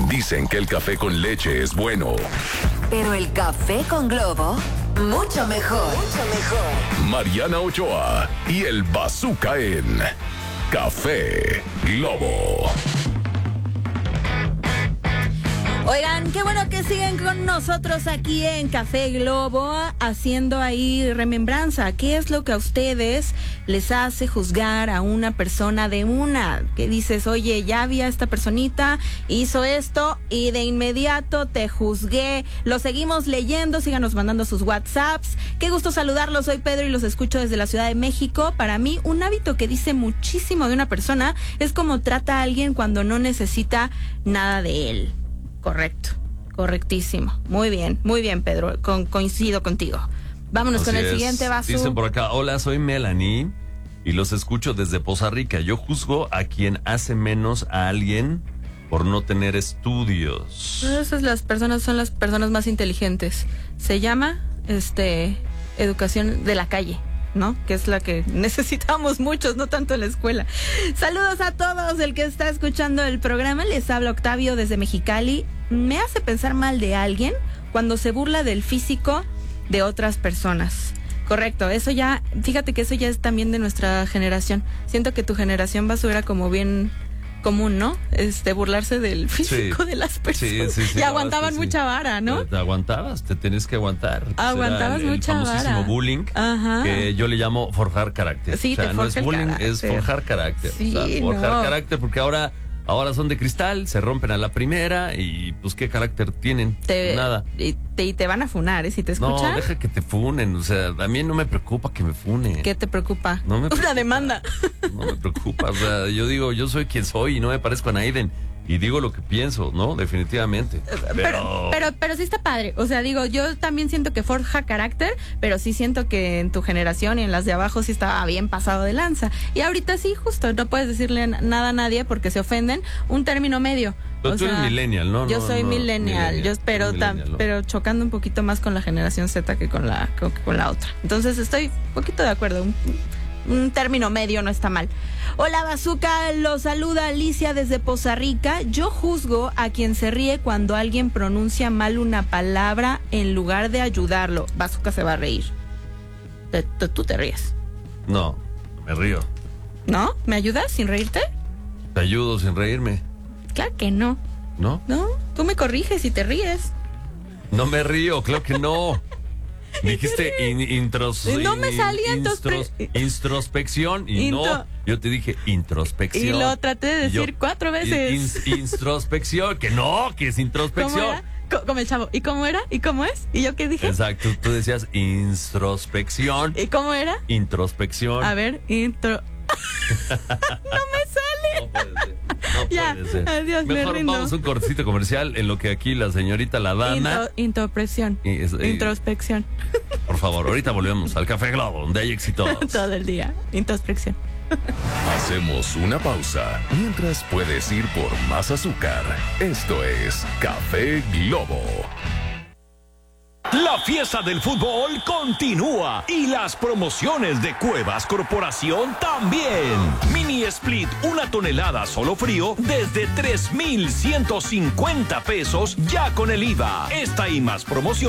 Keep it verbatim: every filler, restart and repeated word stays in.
Dicen que el café con leche es bueno. Pero el café con Globo, mucho mejor. Mucho mejor. Mariana Ochoa y el Bazooka en Café Globo. Oigan, qué bueno que siguen con nosotros aquí en Café Globo, haciendo ahí remembranza. ¿Qué es lo que a ustedes les hace juzgar a una persona de una? Que dices, oye, ya vi a esta personita, hizo esto y de inmediato te juzgué. Lo seguimos leyendo, síganos mandando sus WhatsApps. Qué gusto saludarlos, soy Pedro y los escucho desde la Ciudad de México. Para mí, un hábito que dice muchísimo de una persona es cómo trata a alguien cuando no necesita nada de él. Correcto, correctísimo. Muy bien, muy bien, Pedro. Con, coincido contigo. Vámonos Así con el es. siguiente vaso. Dicen por acá, hola, soy Melanie y los escucho desde Poza Rica. Yo juzgo a quien hace menos a alguien por no tener estudios. Esas las personas son las personas más inteligentes. Se llama, este, educación de la calle, ¿no? Que es la que necesitamos muchos, no tanto en la escuela. Saludos a todos, el que está escuchando el programa. Les habla Octavio desde Mexicali. Me hace pensar mal de alguien cuando se burla del físico de otras personas. Correcto, eso ya, fíjate que eso ya es también de nuestra generación. Siento que tu generación basura era como bien común, ¿no? Este, burlarse del físico Sí. de las personas. Sí, sí, sí, y no, aguantaban es que sí. mucha vara, ¿no? Te, te aguantabas, te tenías que aguantar. Aguantabas Era el, mucha el famosísimo vara. bullying, Ajá. que yo le llamo forjar carácter. Sí, o sea, te no es forja el bullying, carácter. es forjar carácter. Sí, o sea, forjar no. carácter porque ahora, ahora son de cristal, se rompen a la primera y pues qué carácter tienen. Te, Nada. Y te, y te van a funar, ¿eh? Si te No, escuchan. deja que te funen, o sea, a mí no me preocupa que me funen. ¿Qué te preocupa? No me Una preocupa. demanda. No me preocupa, o sea, yo digo, yo soy quien soy y no me parezco a Naiden. Y digo lo que pienso, ¿no? Definitivamente. Pero... Pero, pero, pero sí está padre. O sea, digo, yo también siento que forja carácter, pero sí siento que en tu generación y en las de abajo sí estaba bien pasado de lanza. Y ahorita sí, justo, no puedes decirle nada a nadie porque se ofenden. Un término medio. Pero O tú sea, eres millennial, ¿no? Yo No, soy no, millennial, yo pero, millennial, tam- ¿no? pero chocando un poquito más con la generación Z que con la, que con la otra. Entonces estoy un poquito de acuerdo. Un, un término medio no está mal. Hola, Bazooka, lo saluda Alicia desde Poza Rica. Yo juzgo a quien se ríe cuando alguien pronuncia mal una palabra en lugar de ayudarlo. Bazooka se va a reír. Te- te- Tú te ríes, No, me río. ¿no? ¿Me ayudas sin reírte? Te ayudo sin reírme, Claro que no. ¿no? No, tú me corriges y te ríes. No me río, claro que no. Dijiste in, intros, No me in- salía instros- entonces- introspección y Intro- no, yo te dije introspección. Y lo traté de Y yo, decir cuatro veces. in- introspección, que no, que es ¿Cómo introspección. era? Co- Como el chavo. ¿Y cómo era? ¿Y cómo es? ¿Y yo qué dije? Exacto, tú decías introspección, ¿Y cómo era? introspección. A ver, intro. No me sale. No puede ser. No Ya, puede ser. adiós, me Mejor rindo. vamos a un cortecito comercial en lo que aquí la señorita la dana. Intro, introspección. Y es- y- Introspección. Por favor, ahorita volvemos al Café Globo, donde hay éxitos. Todo el día. Introspección. Hacemos una pausa mientras puedes ir por más azúcar. Esto es Café Globo. La fiesta del fútbol continúa y las promociones de Cuevas Corporación también. Mini Split, una tonelada solo frío desde tres mil ciento cincuenta pesos ya con el I V A. Esta y más promociones